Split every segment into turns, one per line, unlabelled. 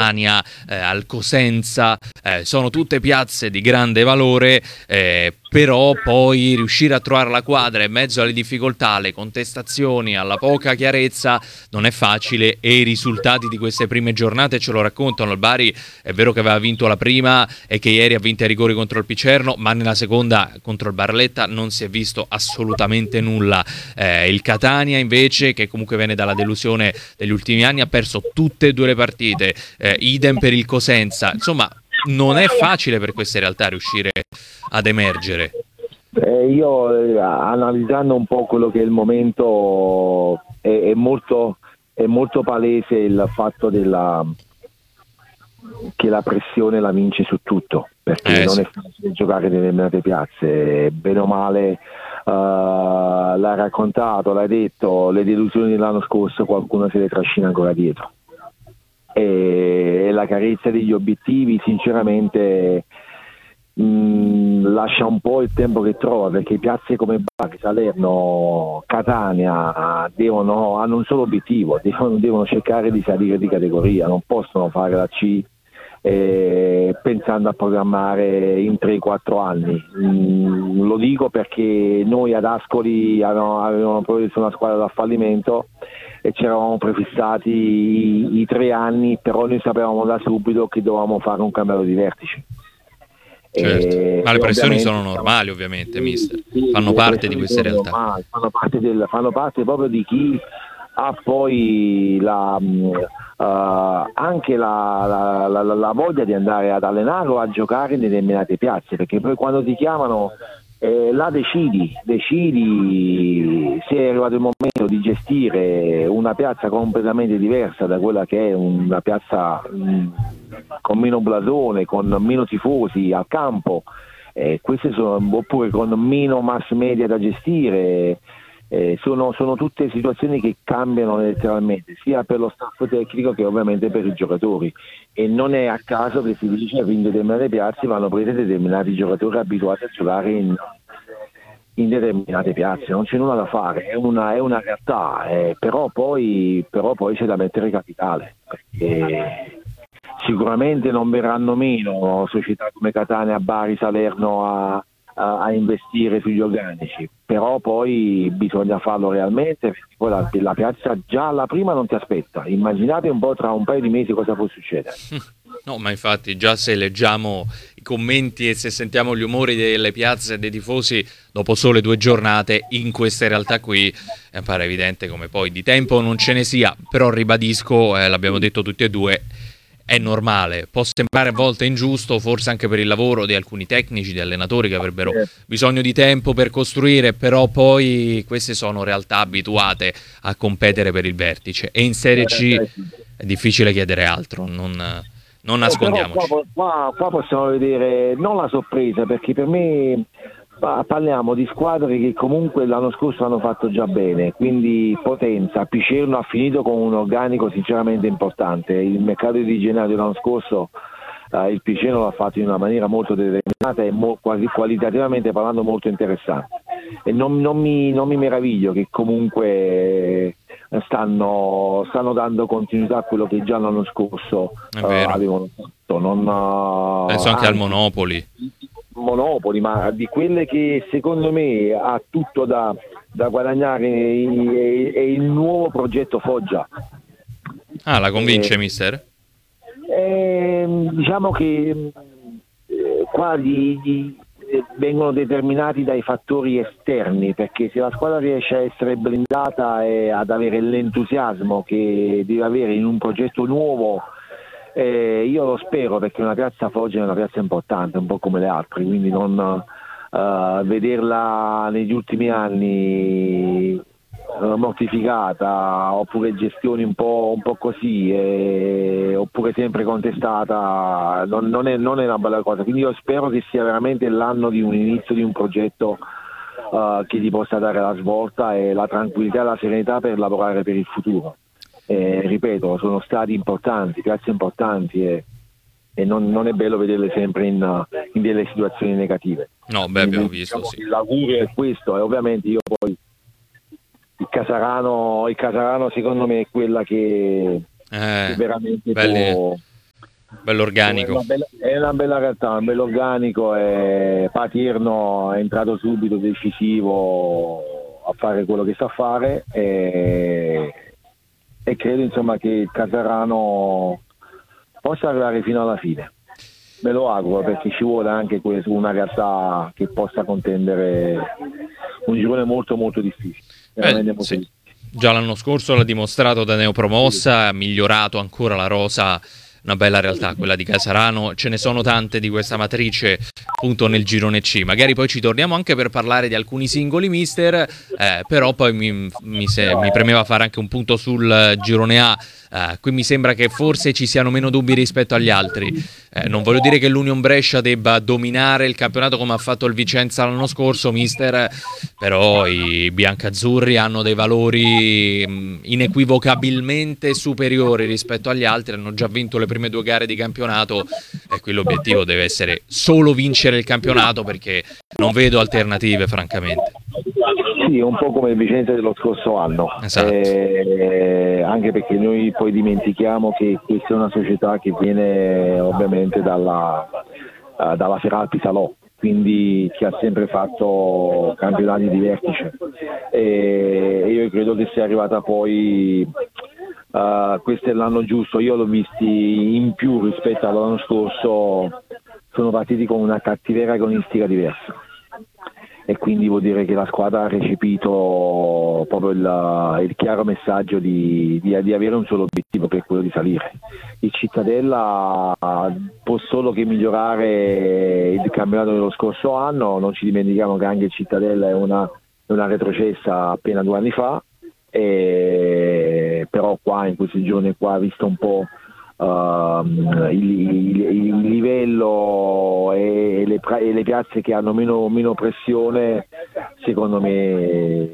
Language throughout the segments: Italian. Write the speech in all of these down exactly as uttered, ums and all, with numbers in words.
Catania, eh, al Cosenza, eh, sono tutte piazze di grande valore, eh, però poi riuscire a trovare la quadra in mezzo alle difficoltà, alle contestazioni, alla poca chiarezza non è facile, e i risultati di queste prime giornate ce lo raccontano. Il Bari è vero che aveva vinto la prima e che ieri ha vinto ai rigori contro il Picerno, ma nella seconda contro il Barletta non si è visto assolutamente nulla. Eh, il Catania invece, che comunque viene dalla delusione degli ultimi anni, ha perso tutte e due le partite, eh, idem per il Cosenza. Insomma, non è facile per queste realtà riuscire ad emergere.
Eh, io eh, analizzando un po' quello che è il momento, è, è molto è molto palese il fatto della che la pressione la vince su tutto, perché
eh,
non
sì.
è facile giocare in determinate piazze, bene o male. Uh, l'hai raccontato, l'hai detto, le delusioni dell'anno scorso qualcuno se le trascina ancora dietro, e, e la carezza degli obiettivi sinceramente mh, lascia un po' il tempo che trova, perché piazze come Bari, Salerno, Catania devono, hanno un solo obiettivo, devono, devono cercare di salire di categoria, non possono fare la C Eh, pensando a programmare in tre quattro anni. Mm, lo dico perché noi ad Ascoli avevamo, avevamo preso una squadra da fallimento e ci eravamo prefissati i, i tre anni, però noi sapevamo da subito che dovevamo fare un cambiato di vertice.
Certo.
E,
Ma le pressioni
ovviamente
sono normali, ovviamente,
sì,
mister.
sì,
Fanno parte di queste realtà.
normali, fanno parte del, fanno parte proprio di chi ha poi la, uh, anche la, la, la, la voglia di andare ad allenare o a giocare in determinate piazze, perché poi quando ti chiamano eh, là decidi, decidi se è arrivato il momento di gestire una piazza completamente diversa da quella che è una piazza mh, con meno blasone, con meno tifosi al campo, eh, queste sono, oppure con meno mass media da gestire. Eh, sono, sono tutte situazioni che cambiano letteralmente, sia per lo staff tecnico che ovviamente per i giocatori, e non è a caso che si dice che in determinate piazze vanno prese determinati giocatori abituati a giocare in, in determinate piazze, non c'è nulla da fare, è una, è una realtà, eh, però, poi, però poi c'è da mettere capitale, perché sicuramente non verranno meno società come Catania, Bari, Salerno a a, a investire sugli organici, però poi bisogna farlo realmente, perché poi la, la piazza già alla prima non ti aspetta. Immaginate un po' tra un paio di mesi cosa può succedere.
No, ma infatti già se leggiamo i commenti e se sentiamo gli umori delle piazze e dei tifosi dopo sole due giornate, in queste realtà qui eh, pare evidente come poi di tempo non ce ne sia, però ribadisco, eh, l'abbiamo detto tutti e due, è normale, può sembrare a volte ingiusto, forse anche per il lavoro di alcuni tecnici, di allenatori che avrebbero bisogno di tempo per costruire, però poi queste sono realtà abituate a competere per il vertice, e in Serie C è difficile chiedere altro, non, non nascondiamoci.
Però qua, qua, qua possiamo vedere non la sorpresa, perché per me parliamo di squadre che comunque l'anno scorso hanno fatto già bene, quindi Potenza, Picerno ha finito con un organico sinceramente importante. Il mercato di gennaio dell'anno scorso eh, il Picerno l'ha fatto in una maniera molto determinata e mo- quasi qualitativamente parlando molto interessante, e non, non, mi, non mi meraviglio che comunque stanno, stanno dando continuità a quello che già l'anno scorso eh, avevano fatto. Non,
penso anche
anzi,
al Monopoli.
Monopoli, ma di quelle che secondo me ha tutto da, da guadagnare, è, è il nuovo progetto Foggia.
Ah, la convince,
eh,
mister?
Eh, diciamo che eh, qua gli, gli, vengono determinati dai fattori esterni, perché se la squadra riesce a essere blindata e ad avere l'entusiasmo che deve avere in un progetto nuovo, Eh, io lo spero, perché una piazza Foggia è una piazza importante, un po' come le altre, quindi non uh, vederla negli ultimi anni uh, mortificata, oppure gestioni un po', un po' così, eh, oppure sempre contestata, non, non, è, non è una bella cosa. Quindi io spero che sia veramente l'anno di un inizio di un progetto uh, che ti possa dare la svolta e la tranquillità e la serenità per lavorare per il futuro. Eh, ripeto, sono stati importanti, piazze importanti, e, e non, non è bello vederle sempre in, in delle situazioni negative.
No, beh, abbiamo
Quindi,
visto,
diciamo,
sì.
Il lavoro è questo, e ovviamente io poi il Casarano, il Casarano secondo me è quella che,
Eh,
che veramente
belli,
può,
bello
È una
organico.
bella, è una bella realtà, un bello organico e Patirno è entrato subito decisivo a fare quello che sa fare e, e credo insomma che il Casarano possa arrivare fino alla fine. Me lo auguro perché ci vuole anche que- una realtà che possa contendere un girone molto molto difficile,
Eh,
veramente molto
sì.
difficile.
Già l'anno scorso l'ha dimostrato da neopromossa, ha migliorato ancora la rosa, una bella realtà quella di Casarano. Ce ne sono tante di questa matrice appunto nel girone C. Magari poi ci torniamo anche per parlare di alcuni singoli mister, eh, però poi mi, mi se- mi premeva fare anche un punto sul girone A. Eh, qui mi sembra che forse ci siano meno dubbi rispetto agli altri. Eh, non voglio dire che l'Union Brescia debba dominare il campionato come ha fatto il Vicenza l'anno scorso, mister, però i biancazzurri hanno dei valori mh, inequivocabilmente superiori rispetto agli altri, hanno già vinto le prime due gare di campionato e qui l'obiettivo deve essere solo vincere il campionato perché non vedo alternative francamente.
Sì, un po' come il Vicenza dello scorso anno,
Esatto.
eh, anche perché noi poi dimentichiamo che questa è una società che viene ovviamente dalla, eh, dalla Feralpi Salò, quindi che ha sempre fatto campionati di vertice e io credo che sia arrivata poi, eh, questo è l'anno giusto, io l'ho visti in più rispetto all'anno scorso, sono partiti con una cattiveria agonistica diversa e quindi vuol dire che la squadra ha recepito proprio il, il chiaro messaggio di, di, di avere un solo obiettivo che è quello di salire. Il Cittadella può solo che migliorare il campionato dello scorso anno, non ci dimentichiamo che anche il Cittadella è una, è una retrocessa appena due anni fa, e, però qua in questi giorni qua, visto un po' Uh, il, il, il livello e le, e le piazze che hanno meno, meno pressione, secondo me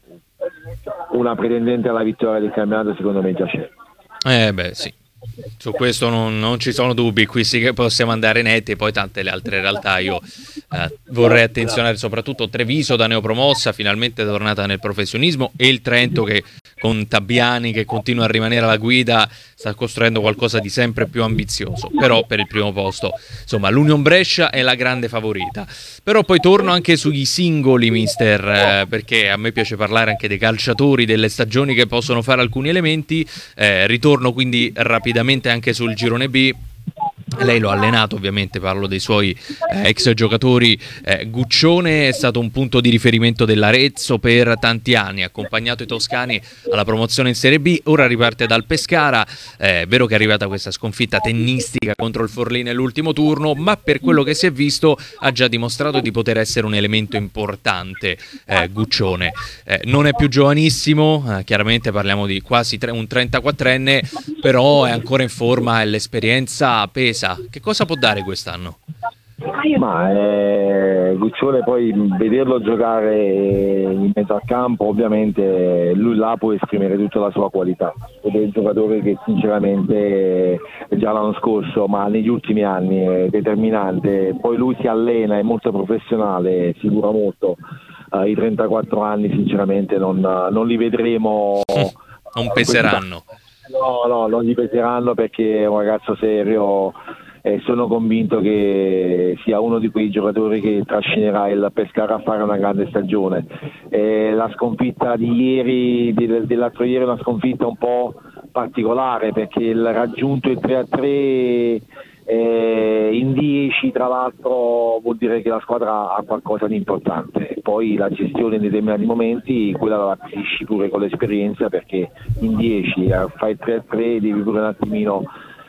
una pretendente alla vittoria del campionato secondo me già c'è.
Eh beh sì, su questo non, non ci sono dubbi, qui sì che possiamo andare netti e poi tante le altre realtà io eh, vorrei attenzionare soprattutto Treviso da neopromossa, finalmente tornata nel professionismo e il Trento che con Tabiani che continua a rimanere alla guida sta costruendo qualcosa di sempre più ambizioso, però per il primo posto insomma l'Union Brescia è la grande favorita. Però poi torno anche sui singoli, mister, eh, perché a me piace parlare anche dei calciatori, delle stagioni che possono fare alcuni elementi. Eh, ritorno quindi rapidamente anche sul girone B. Lei lo ha allenato, ovviamente parlo dei suoi eh, ex giocatori. eh, Guccione è stato un punto di riferimento dell'Arezzo per tanti anni, ha accompagnato i toscani alla promozione in Serie B, ora riparte dal Pescara. Eh, è vero che è arrivata questa sconfitta tennistica contro il Forlì nell'ultimo turno, ma per quello che si è visto ha già dimostrato di poter essere un elemento importante. eh, Guccione eh, non è più giovanissimo, eh, chiaramente parliamo di quasi tre, un trentaquattrenne, però è ancora in forma e l'esperienza pesa. Che cosa può dare quest'anno?
Ma eh, Guccione poi vederlo giocare in mezzo al campo, ovviamente lui là può esprimere tutta la sua qualità ed è un giocatore che sinceramente già l'anno scorso ma negli ultimi anni è determinante, poi lui si allena, è molto professionale, si cura molto. Uh, i trentaquattro anni sinceramente non, non li vedremo
Non
in questa.
peseranno.
No, no, non gli peseranno perché è un ragazzo serio e sono convinto che sia uno di quei giocatori che trascinerà il Pescara a fare una grande stagione. E la sconfitta di ieri, dell'altro ieri, è una sconfitta un po' particolare perché il raggiunto il tre a tre eh, in dieci tra l'altro vuol dire che la squadra ha qualcosa di importante, poi la gestione in determinati momenti quella la acquisisci pure con l'esperienza perché in dieci eh, fai tre a tre devi pure un attimino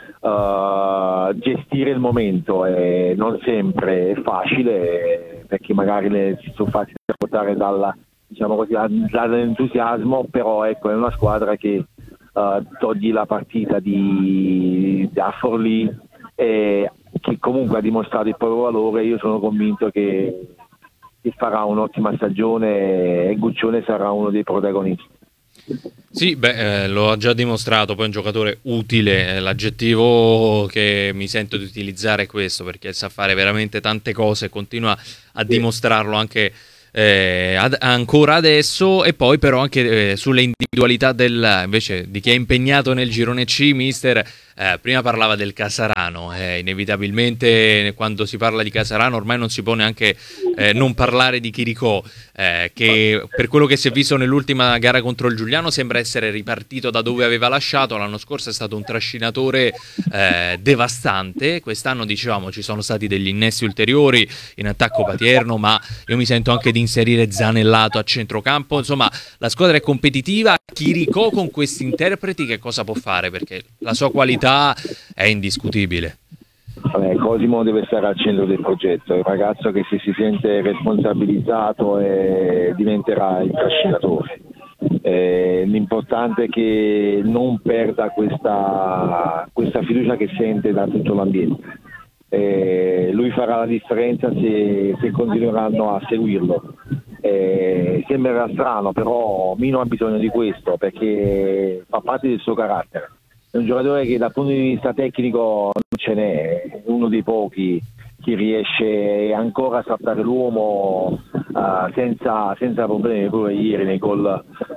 uh, gestire il momento e non sempre è facile perché magari le, si sono facili da portare dalla, diciamo così, dall'entusiasmo, però ecco è una squadra che uh, togli la partita di, da Forlì e che comunque ha dimostrato il proprio valore. Io sono convinto che, che farà un'ottima stagione e Guccione sarà uno dei protagonisti.
Sì, beh, eh, lo ha già dimostrato, poi è un giocatore utile, eh, l'aggettivo che mi sento di utilizzare è questo, perché sa fare veramente tante cose, continua a dimostrarlo anche eh, ad, ancora adesso, e poi però anche eh, sulle individualità del, invece di chi è impegnato nel girone C, mister, Eh, prima parlava del Casarano, eh, inevitabilmente quando si parla di Casarano ormai non si può neanche eh, non parlare di Chiricò, eh, che per quello che si è visto nell'ultima gara contro il Giuliano sembra essere ripartito da dove aveva lasciato. L'anno scorso è stato un trascinatore eh, devastante, quest'anno dicevamo ci sono stati degli innesti ulteriori in attacco Patierno, ma io mi sento anche di inserire Zanellato a centrocampo. Insomma, la squadra è competitiva. Chiricò con questi interpreti che cosa può fare? Perché la sua qualità è indiscutibile.
Vabbè, Cosimo deve stare al centro del progetto, il ragazzo che se si sente responsabilizzato e diventerà il trascinatore. Eh, l'importante è che non perda questa, questa fiducia che sente da tutto l'ambiente. Eh, lui farà la differenza se, se continueranno a seguirlo. Eh, sembrerà strano, però Mino ha bisogno di questo perché fa parte del suo carattere. È un giocatore che dal punto di vista tecnico non ce n'è, è uno dei pochi che riesce ancora a saltare l'uomo uh, senza, senza problemi. Pure ieri nei gol,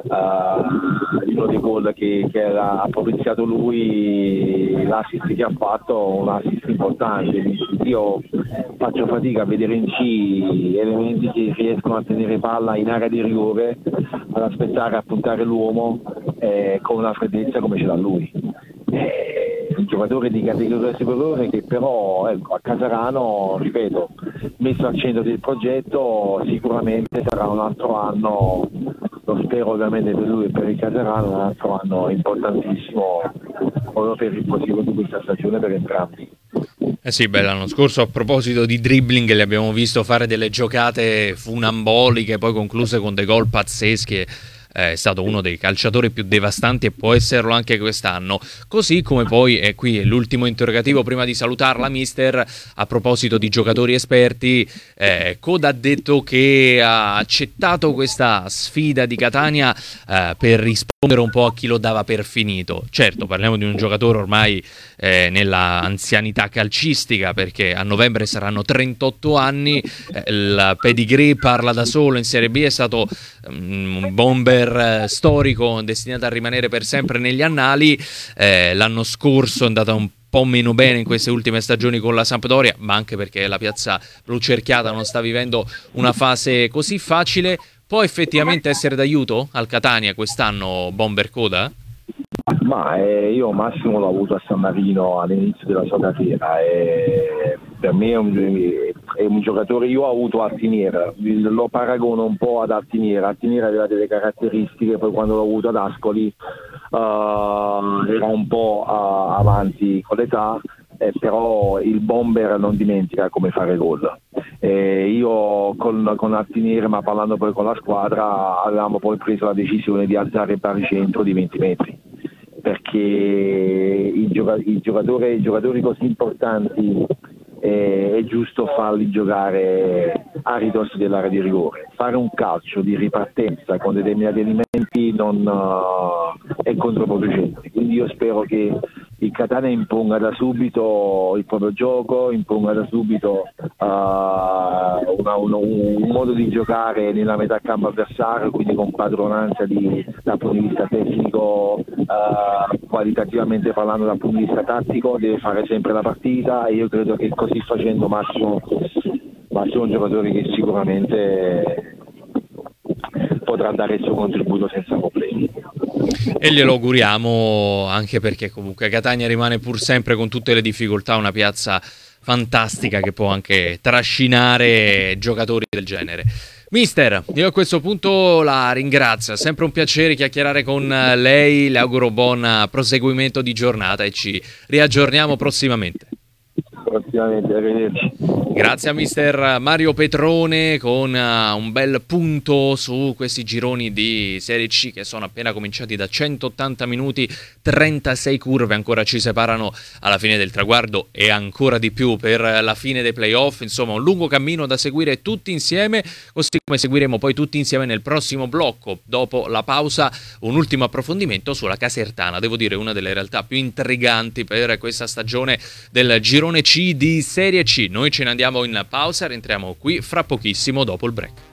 uh, uno dei gol che, che era, ha propiziato lui, l'assist che ha fatto, un assist importante. Io faccio fatica a vedere in C elementi che riescono a tenere palla in area di rigore, ad aspettare, a puntare l'uomo eh, con una freddezza come ce l'ha lui. È un giocatore di categoria superiore che però ecco, a Casarano, ripeto, messo al centro del progetto, sicuramente sarà un altro anno, lo spero ovviamente per lui e per il Casarano, un altro anno importantissimo proprio per il proseguo di questa stagione per entrambi.
Eh sì, beh, l'anno scorso a proposito di dribbling li abbiamo visto fare delle giocate funamboliche, poi concluse con dei gol pazzeschi. È stato uno dei calciatori più devastanti e può esserlo anche quest'anno, così come poi, e qui è l'ultimo interrogativo prima di salutarla mister, a proposito di giocatori esperti, eh, Coda ha detto che ha accettato questa sfida di Catania eh, per rispondere un po' a chi lo dava per finito. Certo, parliamo di un giocatore ormai eh, nella anzianità calcistica, perché a novembre saranno trentotto anni, eh, il pedigree parla da solo, in Serie B è stato um, un bomber storico destinato a rimanere per sempre negli annali. Eh, l'anno scorso è andata un po' meno bene in queste ultime stagioni con la Sampdoria, ma anche perché la piazza blucerchiata non sta vivendo una fase così facile. Può effettivamente essere d'aiuto al Catania quest'anno Bomber Coda?
Ma eh, io Massimo l'ho avuto a San Marino all'inizio della sua carriera e per me è un, è un giocatore. Io ho avuto Altiniera, lo paragono un po' ad Altiniera. Altiniera aveva delle caratteristiche, poi quando l'ho avuto ad Ascoli uh, era un po' uh, avanti con l'età, eh, però il bomber non dimentica come fare gol. Eh, io con, con Altiniera, ma parlando poi con la squadra, avevamo poi preso la decisione di alzare il baricentro di venti metri, perché i, gioca- i, giocatori, i giocatori così importanti eh, è giusto farli giocare a ridosso dell'area di rigore. Fare un calcio di ripartenza con determinati elementi non uh, è controproducente, quindi io spero che il Catania imponga da subito il proprio gioco, imponga da subito uh, una, uno, un modo di giocare nella metà campo avversario, quindi con padronanza di, dal punto di vista tecnico, uh, qualitativamente parlando dal punto di vista tattico, deve fare sempre la partita, e io credo che così facendo Massimo, Massimo è un giocatore che sicuramente potrà dare il suo contributo senza problemi.
E glielo auguriamo, anche perché comunque Catania rimane pur sempre, con tutte le difficoltà, una piazza fantastica che può anche trascinare giocatori del genere. Mister, io a questo punto la ringrazio, è sempre un piacere chiacchierare con lei, le auguro buon proseguimento di giornata e ci riaggiorniamo prossimamente.
Prossimamente, arrivederci.
Grazie a mister Mario Petrone con uh, un bel punto su questi gironi di Serie C che sono appena cominciati da centottanta minuti, trentasei curve ancora ci separano alla fine del traguardo e ancora di più per la fine dei playoff. Insomma, un lungo cammino da seguire tutti insieme, così come seguiremo poi tutti insieme nel prossimo blocco. Dopo la pausa un ultimo approfondimento sulla Casertana, devo dire una delle realtà più intriganti per questa stagione del girone C di Serie C. Noi ce ne andiamo in pausa, rientriamo qui fra pochissimo dopo il break.